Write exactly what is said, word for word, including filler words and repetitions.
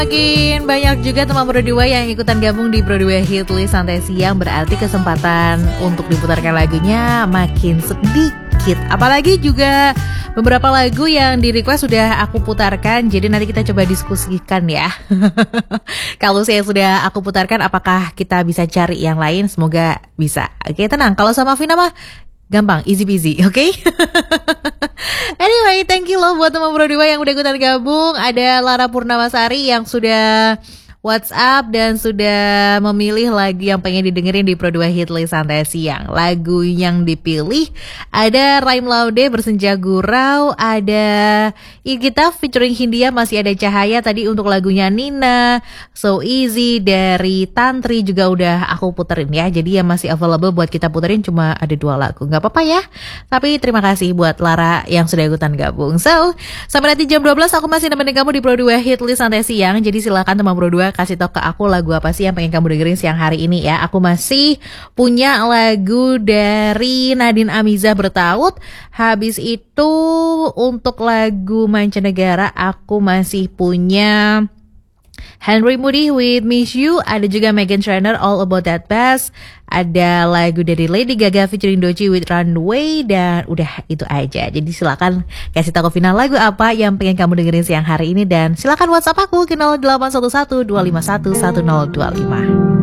Makin banyak juga teman Pro dua yang ikutan gabung di Pro dua Hitlist Santai Siang, berarti kesempatan untuk diputarkan lagunya makin sedikit. Apalagi juga beberapa lagu yang di request sudah aku putarkan, jadi nanti kita coba diskusikan ya. Kalau saya sudah aku putarkan, apakah kita bisa cari yang lain? Semoga bisa. Oke, tenang. Kalau sama Vina mah gampang, easy peasy, oke? Okay? Anyway, thank you loh buat teman Pro dua yang udah ikutan gabung. Ada Lara Purnamasari yang sudah WhatsApp dan sudah memilih lagu yang pengen didengerin di Pro dua Hitlist Santai Siang. Lagu yang dipilih ada Raim Laude Bersenja Gurau, ada Igita featuring Hindia Masih Ada Cahaya. Tadi untuk lagunya Nina So Easy dari Tantri juga udah aku puterin ya. Jadi yang masih available buat kita puterin cuma ada dua lagu. Gak apa-apa ya. Tapi terima kasih buat Lara yang sudah ikutan gabung. So, sampai nanti jam dua belas aku masih nemenin kamu di Pro dua Hitlist Santai Siang. Jadi silakan teman Pro dua kasih tau ke aku lagu apa sih yang pengen kamu dengerin siang hari ini ya. Aku masih punya lagu dari Nadine Amiza Bertaut. Habis itu untuk lagu mancanegara aku masih punya Henry Moody with Miss You. Ada juga Meghan Trainor All About That Bass. Ada lagu dari Lady Gaga featuring Doechii with Runway. Dan udah itu aja. Jadi silakan kasih tahu final lagu apa yang pengen kamu dengerin siang hari ini. Dan silakan WhatsApp aku ke nol delapan satu satu dua lima satu satu nol dua lima.